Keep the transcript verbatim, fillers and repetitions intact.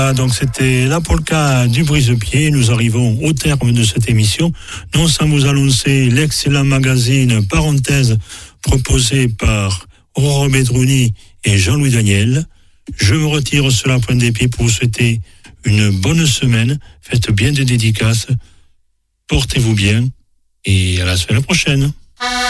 Ah, donc c'était la polka du brise-pied. Nous arrivons au terme de cette émission. Non sans vous annoncer l'excellent magazine Parenthèse proposé par Aurore Bedrouni et Jean-Louis Daniel. Je me retire sur la pointe des pieds pour vous souhaiter une bonne semaine. Faites bien des dédicaces. Portez-vous bien et à la semaine prochaine.